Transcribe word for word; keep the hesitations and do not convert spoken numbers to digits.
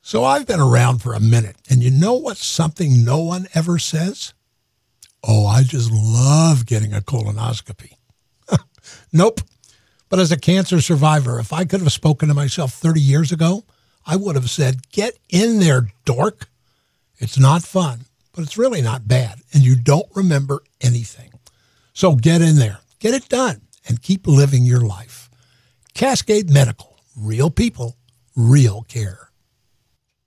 So I've been around for a minute, and you know what's something no one ever says? Oh, I just love getting a colonoscopy. Nope. But as a cancer survivor, if I could have spoken to myself thirty years ago, I would have said, get in there, dork. It's not fun, but it's really not bad, and you don't remember anything. So get in there, get it done, and keep living your life. Cascade Medical, real people, real care.